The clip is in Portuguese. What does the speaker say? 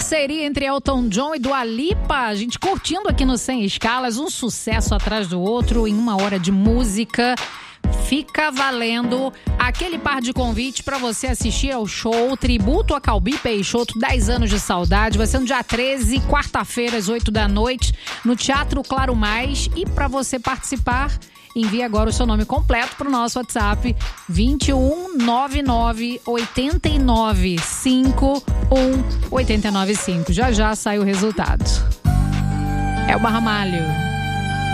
Parceria entre Elton John e Dua Lipa. A gente curtindo aqui no Sem Escalas, um sucesso atrás do outro em 1 hora de música. Fica valendo aquele par de convites para você assistir ao show Tributo a Calbi Peixoto, 10 anos de saudade. Vai ser no dia 13, quarta-feira, às 8 da noite, no Teatro Claro Mais. E para você participar, envie agora o seu nome completo para o nosso WhatsApp 2199 89 51 895. Já já sai o resultado. É o Barramalho.